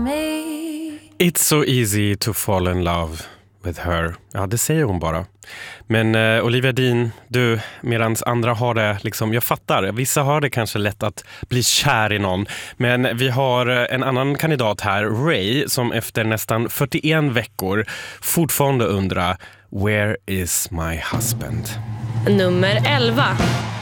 It's so easy to fall in love with her. Ja, det säger hon bara. Men Olivia Dean, du, medans andra har det liksom, jag fattar, vissa har det kanske lätt att bli kär i någon. Men vi har en annan kandidat här, Ray, som efter nästan 41 veckor fortfarande undrar, where is my husband? Nummer 11.